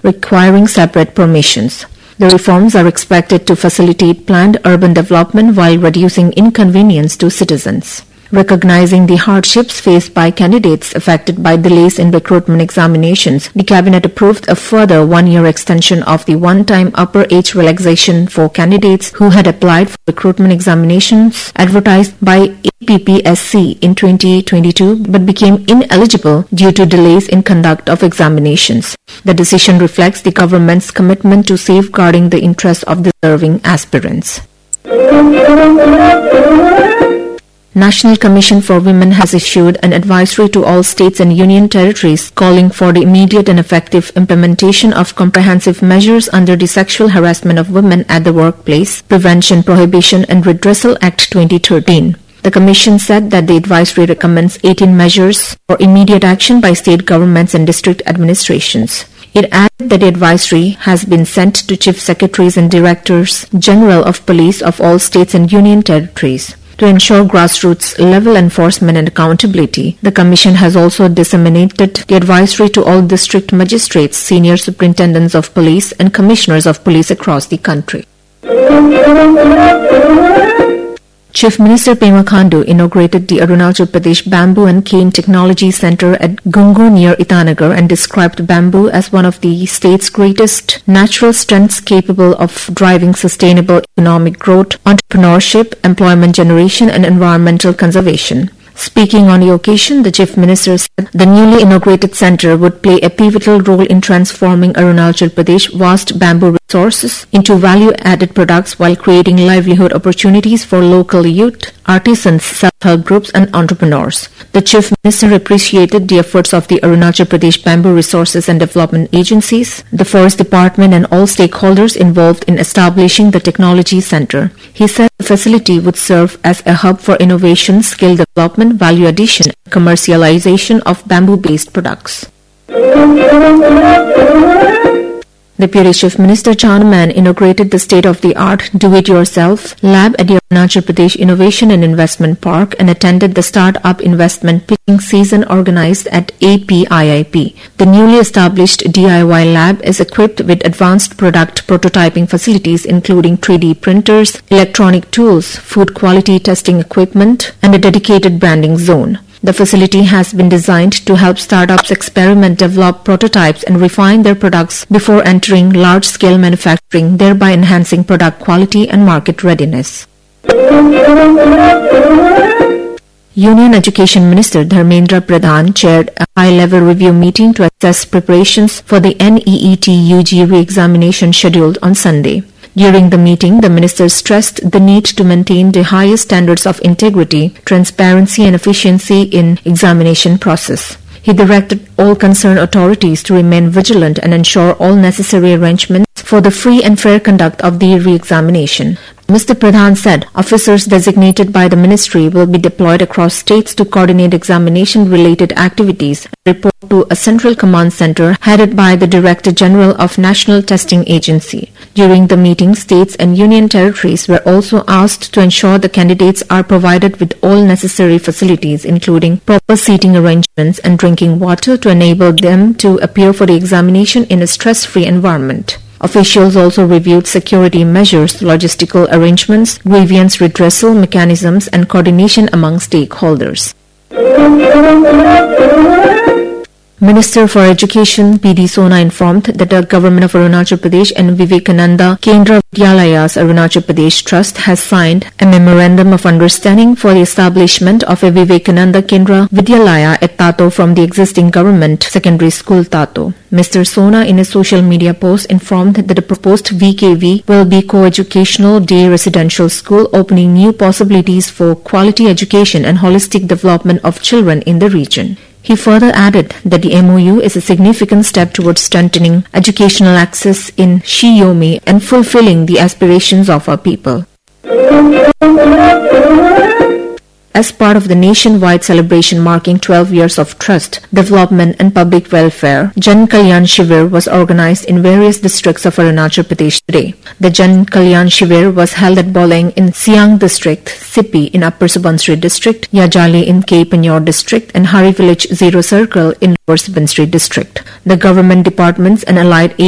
requiring separate permissions. The reforms are expected to facilitate planned urban development while reducing inconvenience to citizens. Recognizing the hardships faced by candidates affected by delays in recruitment examinations, the Cabinet approved a further one-year extension of the one-time upper age relaxation for candidates who had applied for recruitment examinations advertised by APPSC in 2022 but became ineligible due to delays in conduct of examinations. The decision reflects the government's commitment to safeguarding the interests of deserving aspirants. National Commission for Women has issued an advisory to all states and union territories calling for the immediate and effective implementation of comprehensive measures under the Sexual Harassment of Women at the Workplace, Prevention, Prohibition and Redressal Act 2013. The Commission said that the advisory recommends 18 measures for immediate action by state governments and district administrations. It added that the advisory has been sent to Chief Secretaries and Directors General of Police of all states and union territories. To ensure grassroots level enforcement and accountability, the Commission has also disseminated the advisory to all district magistrates, senior superintendents of police and commissioners of police across the country. Chief Minister Pema Khandu inaugurated the Arunachal Pradesh Bamboo and Cane Technology Centre at Gungu near Itanagar and described bamboo as one of the state's greatest natural strengths capable of driving sustainable economic growth, entrepreneurship, employment generation and environmental conservation. Speaking on the occasion, the Chief Minister said the newly inaugurated centre would play a pivotal role in transforming Arunachal Pradesh's vast bamboo resources into value-added products while creating livelihood opportunities for local youth, artisans, self-help groups and entrepreneurs. The Chief Minister appreciated the efforts of the Arunachal Pradesh Bamboo Resources and Development Agencies, the Forest Department and all stakeholders involved in establishing the Technology Centre. He said the facility would serve as a hub for innovation, skill development, value addition and commercialization of bamboo-based products. Deputy Chief Minister Chanaman inaugurated the state-of-the-art Do-It-Yourself lab at the Arunachal Pradesh Innovation and Investment Park and attended the Start-up Investment Pitching Season organized at APIIP. The newly established DIY lab is equipped with advanced product prototyping facilities including 3D printers, electronic tools, food quality testing equipment, and a dedicated branding zone. The facility has been designed to help startups experiment, develop prototypes and refine their products before entering large-scale manufacturing, thereby enhancing product quality and market readiness. Union Education Minister Dharmendra Pradhan chaired a high-level review meeting to assess preparations for the NEET UG re-examination scheduled on Sunday. During the meeting, the minister stressed the need to maintain the highest standards of integrity, transparency and efficiency in examination process. He directed all concerned authorities to remain vigilant and ensure all necessary arrangements for the free and fair conduct of the re-examination. Mr. Pradhan said officers designated by the ministry will be deployed across states to coordinate examination-related activities and report to a central command center headed by the Director General of National Testing Agency. During the meeting, states and union territories were also asked to ensure the candidates are provided with all necessary facilities, including proper seating arrangements and drinking water to enable them to appear for the examination in a stress-free environment. Officials also reviewed security measures, logistical arrangements, grievance redressal mechanisms and coordination among stakeholders. Minister for Education P.D. Sona informed that the Government of Arunachal Pradesh and Vivekananda Kendra Vidyalayas Arunachal Pradesh Trust has signed a Memorandum of Understanding for the establishment of a Vivekananda Kendra Vidyalaya at Tato from the existing government secondary school Tato. Mr. Sona in a social media post informed that the proposed VKV will be co-educational day residential school opening new possibilities for quality education and holistic development of children in the region. He further added that the MOU is a significant step towards strengthening educational access in Shiyomi and fulfilling the aspirations of our people. As part of the nationwide celebration marking 12 years of trust, development and public welfare, Jan Kalyan Shivir was organized in various districts of Arunachal Pradesh today. The Jan Kalyan Shivir was held at Boleng in Siang District, Sipi in Upper Subansiri District, Yajali in K. Panyor District and Hari Village Zero Circle in Lower Subansiri District. The government departments and allied